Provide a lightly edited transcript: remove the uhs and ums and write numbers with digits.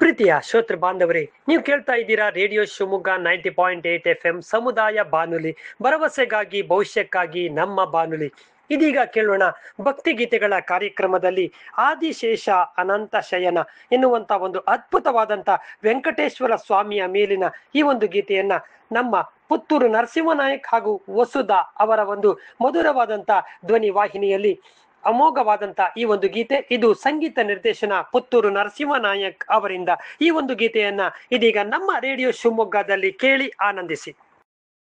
ಪ್ರೀತಿಯ ಶ್ರೋತೃ ಬಾಂಧವರೇ, ನೀವು ಕೇಳ್ತಾ ಇದ್ದೀರಾ ರೇಡಿಯೋ ಶಿವಮೊಗ್ಗ 90.8 FM ಸಮುದಾಯ ಬಾನುಲಿ, ಭರವಸೆಗಾಗಿ ಭವಿಷ್ಯಕ್ಕಾಗಿ ನಮ್ಮ ಬಾನುಲಿ. ಇದೀಗ ಕೇಳೋಣ ಭಕ್ತಿ ಗೀತೆಗಳ ಕಾರ್ಯಕ್ರಮದಲ್ಲಿ ಆದಿಶೇಷ ಅನಂತ ಶಯನ ಎನ್ನುವಂತ ಒಂದು ಅದ್ಭುತವಾದಂತ ವೆಂಕಟೇಶ್ವರ ಸ್ವಾಮಿಯ ಮೇಲಿನ ಈ ಒಂದು ಗೀತೆಯನ್ನ ನಮ್ಮ ಪುತ್ತೂರು ನರಸಿಂಹನಾಯಕ್ ಹಾಗೂ ವಸುಧಾ ಅವರ ಒಂದು ಮಧುರವಾದಂತ ಧ್ವನಿ ವಾಹಿನಿಯಲ್ಲಿ ಅಮೋಘವಾದಂತ ಈ ಒಂದು ಗೀತೆ. ಇದು ಸಂಗೀತ ನಿರ್ದೇಶನ ಪುತ್ತೂರು ನರಸಿಂಹನಾಯಕ್ ಅವರಿಂದ. ಈ ಒಂದು ಗೀತೆಯನ್ನ ಇದೀಗ ನಮ್ಮ ರೇಡಿಯೋ ಶಿವಮೊಗ್ಗದಲ್ಲಿ ಕೇಳಿ ಆನಂದಿಸಿ.